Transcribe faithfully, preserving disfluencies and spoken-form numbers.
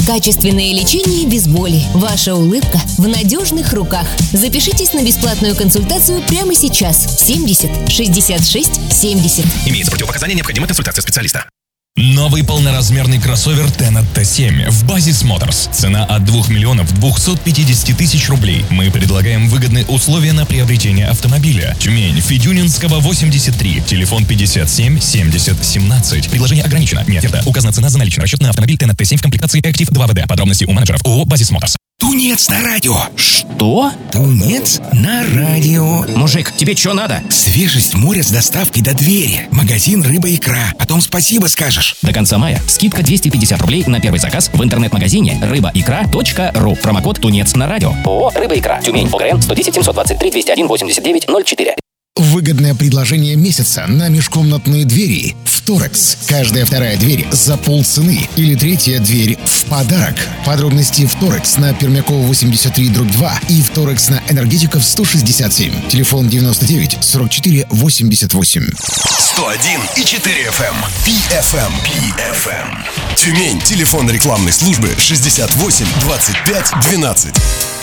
Качественное лечение без боли. Ваша улыбка в надежных руках. Запишитесь на бесплатную консультацию прямо сейчас. семьдесят шестьдесят шесть семьдесят. Имеется противопоказания, необходима консультация специалиста. Новый полноразмерный кроссовер Tennet Т семь в Basis Motors. Цена от двух миллионов двухсот пятидесяти тысяч рублей. Мы предлагаем выгодные условия на приобретение автомобиля. Тюмень, Федюнинского, восемьдесят три. Телефон пятьдесят семь семьдесят семнадцать. Предложение ограничено. Нет оферта. Указана цена за наличный расчет на автомобиль Tennet Т семь в комплектации Active два вэ дэ. Подробности у менеджеров ООО Basis Motors. Тунец на радио. Что? Тунец на радио. Мужик, тебе что надо? Свежесть моря с доставкой до двери. Магазин «Рыба и икра». Потом спасибо скажешь. До конца мая скидка двести пятьдесят рублей на первый заказ в интернет-магазине рыба икра точка ру. Промокод «Тунец на радио». ООО «Рыба и икра». Тюмень. ОГРН сто десять семьсот двадцать три двести один восемьдесят девять ноль четыре. Выгодное предложение месяца на межкомнатные двери в Торекс. Каждая вторая дверь за полцены или третья дверь в подарок. Подробности в Торекс на Пермякова восемьдесят три дробь два и в Торекс на Энергетиков сто шестьдесят семь. Телефон девяносто девять сорок четыре восемьдесят восемь. сто один и четыре эф эм. Пи эф эм. Пи эф эм. Тюмень. Телефон рекламной службы шестьдесят восемь двадцать пять двенадцать.